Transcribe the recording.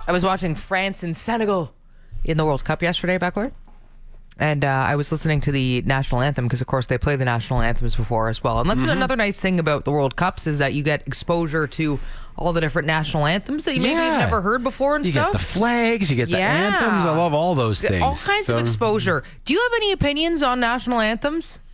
I was watching France and Senegal in the World Cup yesterday, Beckler. And I was listening to the national anthem because, of course, they play the national anthems before as well. And that's another nice thing about the World Cups is that you get exposure to all the different national anthems that you maybe have never heard before and stuff. You get the flags, you get the anthems. I love all those things. All kinds of exposure. Do you have any opinions on national anthems?